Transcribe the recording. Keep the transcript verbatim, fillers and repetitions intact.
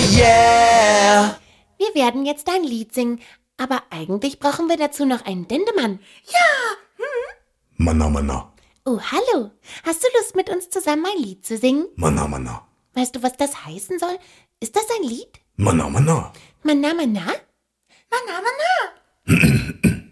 Yeah! Wir werden jetzt ein Lied singen, aber eigentlich brauchen wir dazu noch einen Dendemann. Ja! Hm? Mana, mana. Oh, hallo. Hast du Lust, mit uns zusammen ein Lied zu singen? Mana, mana. Weißt du, was das heißen soll? Ist das ein Lied? Mana, mana. Mana, mana? Mana, mana.